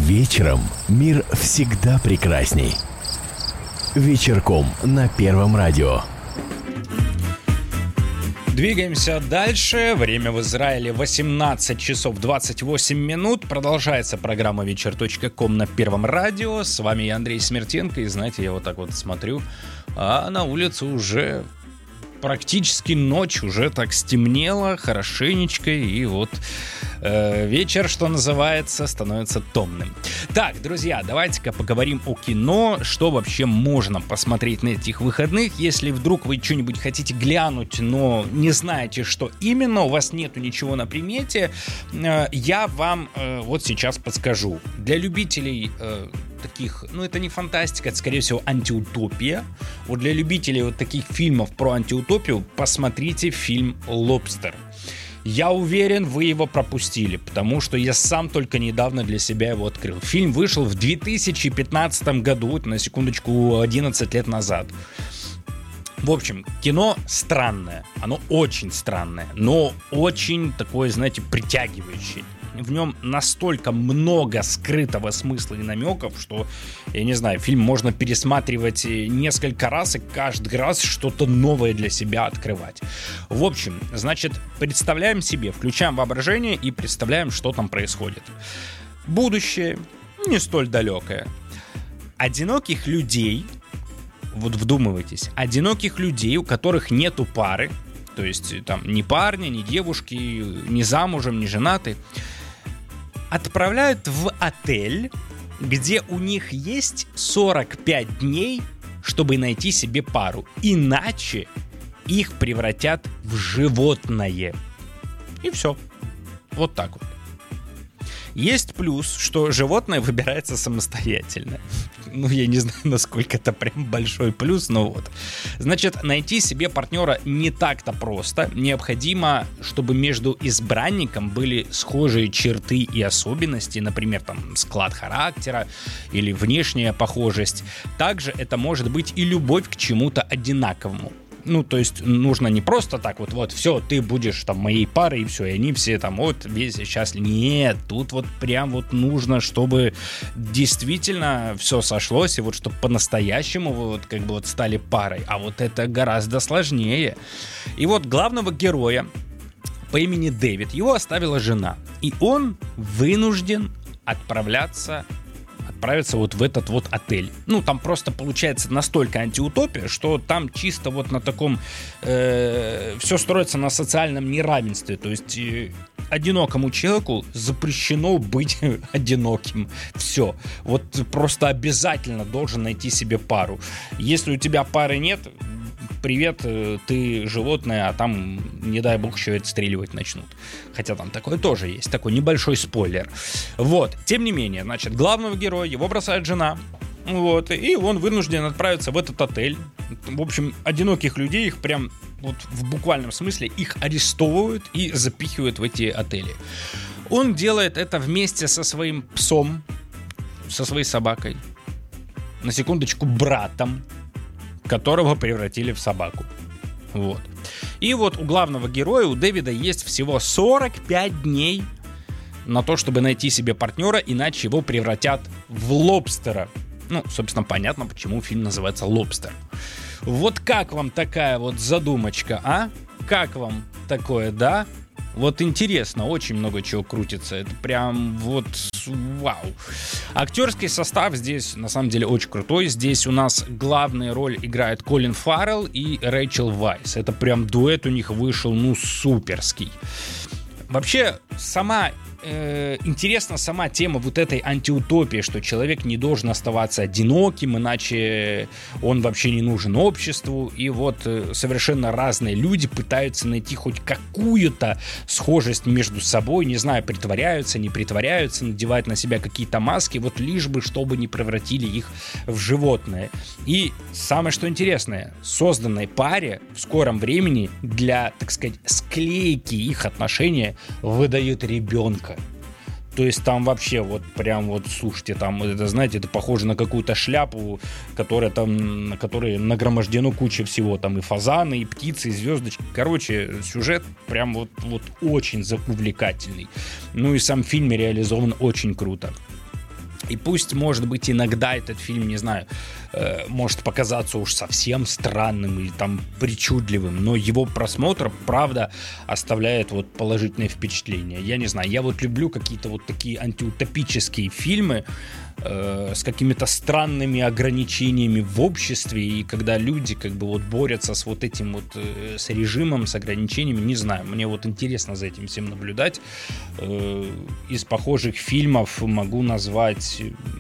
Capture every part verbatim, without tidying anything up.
Вечером мир всегда прекрасней. Вечерком на Первом радио. Двигаемся дальше. Время в Израиле восемнадцать часов двадцать восемь минут. Продолжается программа вечер точка ком на Первом радио. С вами я, Андрей Смертенко. И знаете, я вот так вот смотрю, а на улице уже практически ночь, уже так стемнело хорошенечко, и вот э, вечер, что называется, становится томным. Так, друзья, давайте-ка поговорим о кино, что вообще можно посмотреть на этих выходных. Если вдруг вы что-нибудь хотите глянуть, но не знаете, что именно, у вас нету ничего на примете, э, я вам э, вот сейчас подскажу. Для любителей э, таких, ну это не фантастика, это скорее всего антиутопия. Вот для любителей вот таких фильмов про антиутопию посмотрите фильм «Лобстер». Я уверен, вы его пропустили, потому что я сам только недавно для себя его открыл. Фильм вышел в две тысячи пятнадцатом году, это на секундочку одиннадцать лет назад. В общем, кино странное, оно очень странное, но очень такое, знаете, притягивающее. В нем настолько много скрытого смысла и намеков, что, я не знаю, фильм можно пересматривать несколько раз и каждый раз что-то новое для себя открывать. В общем, значит, представляем себе, включаем воображение и представляем, что там происходит. Будущее не столь далекое. Одиноких людей, вот вдумывайтесь, одиноких людей, у которых нету пары, то есть там ни парня, ни девушки, ни замужем, ни женаты, отправляют в отель, где у них есть сорок пять дней, чтобы найти себе пару. Иначе их превратят в животное. И все. Вот так вот. Есть плюс, что животное выбирается самостоятельно. Ну, я не знаю, насколько это прям большой плюс, но вот. Значит, найти себе партнера не так-то просто. Необходимо, чтобы между избранником были схожие черты и особенности, например, там, склад характера или внешняя похожесть. Также это может быть и любовь к чему-то одинаковому. Ну, то есть нужно не просто так вот, вот, все, ты будешь там моей парой, и все, и они все там вот весь счастливы. Нет, тут вот прям вот нужно, чтобы действительно все сошлось, и вот чтобы по-настоящему вы вот как бы вот стали парой. А вот это гораздо сложнее. И вот главного героя по имени Дэвид, его оставила жена, и он вынужден отправляться отправиться вот в этот вот отель. Ну, там просто получается настолько антиутопия, что там чисто вот на таком э, все строится на социальном неравенстве. То есть э, одинокому человеку запрещено быть одиноким. Все. Вот просто обязательно должен найти себе пару. Если у тебя пары нет, привет, ты животное, а там, не дай бог, еще и отстреливать начнут. Хотя там такое тоже есть, такой небольшой спойлер. Вот, тем не менее, значит, главного героя, его бросает жена, вот, и он вынужден отправиться в этот отель. В общем, одиноких людей, их прям, вот в буквальном смысле, их арестовывают и запихивают в эти отели. Он делает это вместе со своим псом, со своей собакой, на секундочку, братом, которого превратили в собаку. Вот. И вот у главного героя, у Дэвида, есть всего сорок пять дней на то, чтобы найти себе партнера, иначе его превратят в лобстера. Ну, собственно, понятно, почему фильм называется «Лобстер». Вот как вам такая вот задумочка, а? Как вам такое, да? Вот интересно, очень много чего крутится. Это прям вот вау. Актерский состав здесь на самом деле очень крутой. Здесь у нас главную роль играет Колин Фаррелл и Рэйчел Вайс. Это прям дуэт у них вышел, ну, суперский. Вообще, сама э, интересна сама тема вот этой антиутопии, что человек не должен оставаться одиноким, иначе он вообще не нужен обществу. И вот э, совершенно разные люди пытаются найти хоть какую-то схожесть между собой, не знаю, притворяются, не притворяются, надевают на себя какие-то маски, вот лишь бы, чтобы не превратили их в животное. И самое что интересное, созданной паре в скором времени для, так сказать, склейки их отношений выдают ребенка. То есть там вообще вот прям вот, слушайте, там, это, знаете, это похоже на какую-то шляпу, которая там, на которой нагромождено куча всего, там и фазаны, и птицы, и звездочки. Короче, сюжет прям вот, вот очень увлекательный. Ну и сам фильм реализован очень круто. И пусть, может быть, иногда этот фильм, не знаю, э, может показаться уж совсем странным или там причудливым, но его просмотр, правда, оставляет вот положительное впечатление. Я не знаю, я вот люблю какие-то вот такие антиутопические фильмы э, с какими-то странными ограничениями в обществе, и когда люди как бы вот борются с вот этим вот, э, с режимом, с ограничениями, не знаю, мне вот интересно за этим всем наблюдать. Э, из похожих фильмов могу назвать,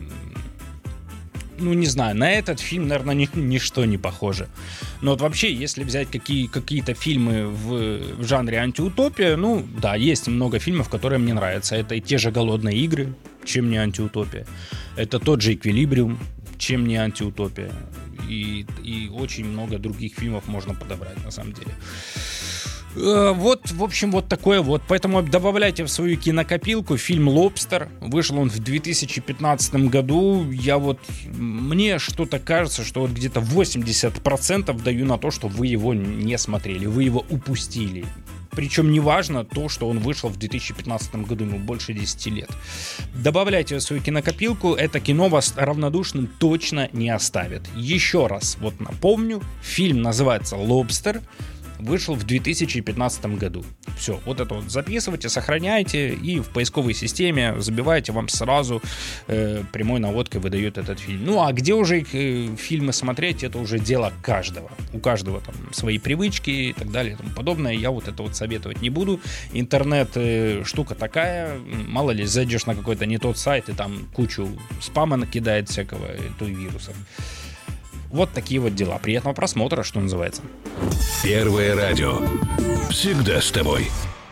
ну, не знаю, на этот фильм, наверное, ни, ничто не похоже. Но вот вообще, если взять какие, какие-то фильмы в, в жанре антиутопия, ну, да, есть много фильмов, которые мне нравятся. Это и те же «Голодные игры», чем не антиутопия. Это тот же «Эквилибриум», чем не антиутопия. И, и очень много других фильмов можно подобрать, на самом деле. Вот, в общем, вот такое вот. Поэтому добавляйте в свою кинокопилку фильм «Лобстер». Вышел он в две тысячи пятнадцатом году. Я вот... Мне что-то кажется, что вот где-то восемьдесят процентов даю на то, что вы его не смотрели, вы его упустили. Причем не важно то, что он вышел в две тысячи пятнадцатом году, ему больше десяти лет. Добавляйте в свою кинокопилку, это кино вас равнодушным точно не оставит. Еще раз вот напомню, фильм называется «Лобстер», вышел в две тысячи пятнадцатом году. Все, вот это вот записывайте, сохраняйте и в поисковой системе забивайте, вам сразу э, прямой наводкой выдает этот фильм. Ну а где уже э, фильмы смотреть, это уже дело каждого. У каждого там свои привычки и так далее и тому подобное. Я вот это вот советовать не буду. Интернет э, штука такая, мало ли зайдешь на какой-то не тот сайт и там кучу спама накидает всякого, то и вирусов. Вот такие вот дела. Приятного просмотра, что называется. Первое радио. Всегда с тобой.